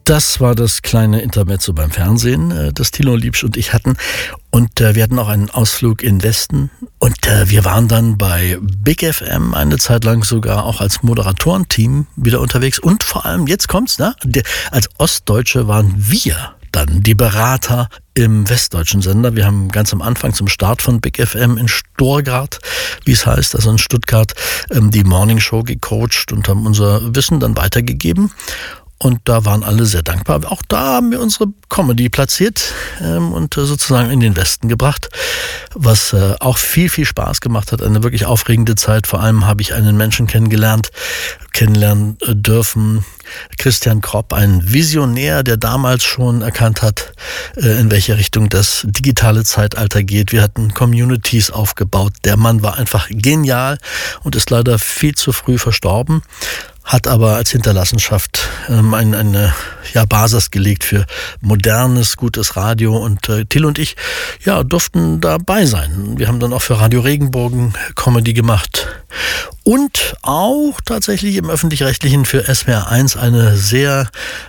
Das war das kleine Intermezzo beim Fernsehen, das Thilo Liebsch und ich hatten. Und wir hatten auch einen Ausflug in den Westen. Und wir waren dann bei Big FM eine Zeit lang sogar auch als Moderatorenteam wieder unterwegs. Und vor allem, jetzt kommt's, ne? Als Ostdeutsche waren wir dann die Berater im westdeutschen Sender. Wir haben ganz am Anfang zum Start von Big FM in Storgard, wie es heißt, also in Stuttgart, die Morning Show gecoacht und haben unser Wissen dann weitergegeben. Und da waren alle sehr dankbar. Auch da haben wir unsere Comedy platziert und sozusagen in den Westen gebracht, was auch viel, viel Spaß gemacht hat. Eine wirklich aufregende Zeit. Vor allem habe ich einen Menschen kennenlernen dürfen. Christian Kropp, ein Visionär, der damals schon erkannt hat, in welche Richtung das digitale Zeitalter geht. Wir hatten Communities aufgebaut. Der Mann war einfach genial und ist leider viel zu früh verstorben. Hat aber als Hinterlassenschaft eine Basis gelegt für modernes, gutes Radio. Und Till und ich durften dabei sein. Wir haben dann auch für Radio Regenbogen Comedy gemacht. Und auch tatsächlich im Öffentlich-Rechtlichen für SWR1 eine sehr,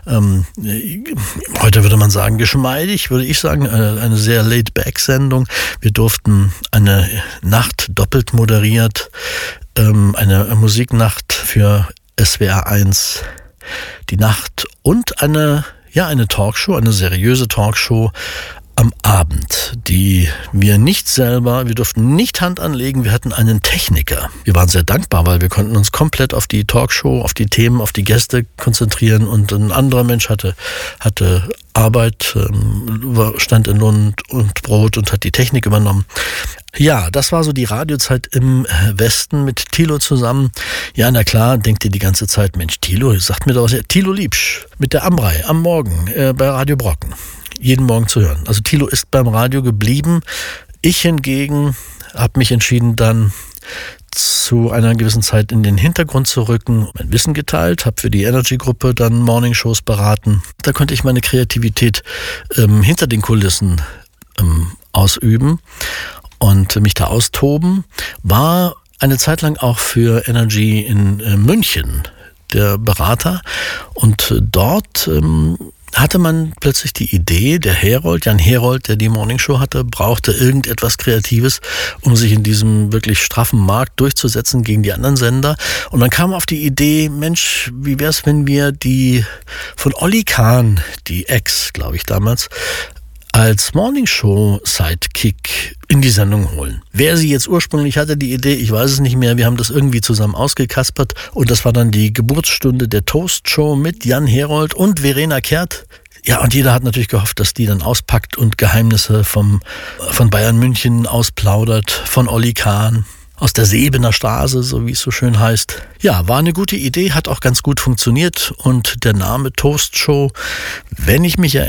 heute würde man sagen geschmeidig, würde ich sagen, eine sehr laid-back-Sendung. Wir durften eine Nacht doppelt moderiert, eine Musiknacht für SWR1, die Nacht und eine Talkshow, eine seriöse Talkshow am Abend, die wir durften nicht Hand anlegen, wir hatten einen Techniker. Wir waren sehr dankbar, weil wir konnten uns komplett auf die Talkshow, auf die Themen, auf die Gäste konzentrieren und ein anderer Mensch hatte Arbeit, stand in Lohn und Brot und hat die Technik übernommen. Ja, das war so die Radiozeit im Westen mit Thilo zusammen. Ja, na klar, denkt ihr die ganze Zeit, Mensch, Thilo, sagt mir doch was. Thilo Liebsch mit der Amrei am Morgen bei Radio Brocken. Jeden Morgen zu hören. Also Thilo ist beim Radio geblieben. Ich hingegen habe mich entschieden, dann zu einer gewissen Zeit in den Hintergrund zu rücken, mein Wissen geteilt, habe für die Energy-Gruppe dann Morningshows beraten. Da konnte ich meine Kreativität hinter den Kulissen ausüben und mich da austoben. War eine Zeit lang auch für Energy in München der Berater und dort hatte man plötzlich die Idee, Jan Herold, der die Morningshow hatte, brauchte irgendetwas Kreatives, um sich in diesem wirklich straffen Markt durchzusetzen gegen die anderen Sender. Und man kam auf die Idee, Mensch, wie wär's, wenn wir die von Olli Kahn, die Ex, glaube ich damals, als Morningshow-Sidekick in die Sendung holen. Wer sie jetzt ursprünglich hatte, die Idee, ich weiß es nicht mehr, wir haben das irgendwie zusammen ausgekaspert und das war dann die Geburtsstunde der Toast-Show mit Jan Herold und Verena Kehrt. Ja, und jeder hat natürlich gehofft, dass die dann auspackt und Geheimnisse von Bayern München ausplaudert, von Olli Kahn, aus der Sebener Straße, so wie es so schön heißt. Ja, war eine gute Idee, hat auch ganz gut funktioniert und der Name Toast-Show, wenn ich mich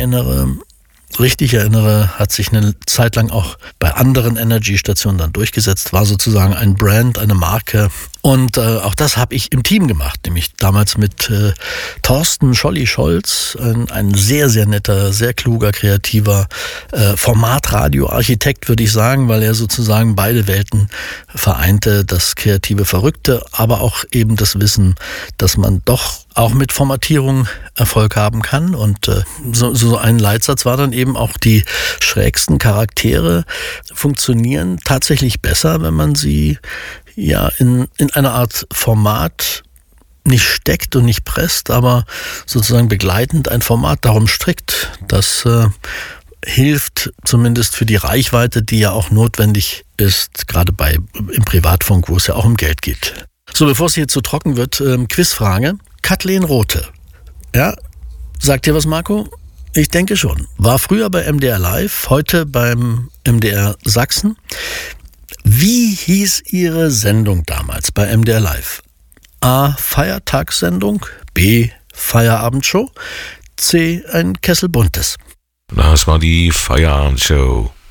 richtig erinnere, hat sich eine Zeit lang auch bei anderen Energy-Stationen dann durchgesetzt, war sozusagen ein Brand, eine Marke. Und auch das habe ich im Team gemacht, nämlich damals mit Thorsten Scholli Scholz, ein sehr, sehr netter, sehr kluger, kreativer Formatradio-Architekt, würde ich sagen, weil er sozusagen beide Welten vereinte, das kreative Verrückte, aber auch eben das Wissen, dass man doch auch mit Formatierung Erfolg haben kann. Und so ein Leitsatz war dann eben auch, die schrägsten Charaktere funktionieren tatsächlich besser, wenn man sie in einer Art Format nicht steckt und nicht presst, aber sozusagen begleitend ein Format darum strickt. Das hilft zumindest für die Reichweite, die ja auch notwendig ist, gerade im Privatfunk, wo es ja auch um Geld geht. So, bevor es hier zu trocken wird, Quizfrage. Kathleen Rothe. Ja, sagt dir was, Marco? Ich denke schon. War früher bei MDR Live, heute beim MDR Sachsen. Wie hieß Ihre Sendung damals bei MDR Live? A. Feiertagssendung, B. Feierabendshow, C. ein Kessel Buntes. Das war die Feierabendshow.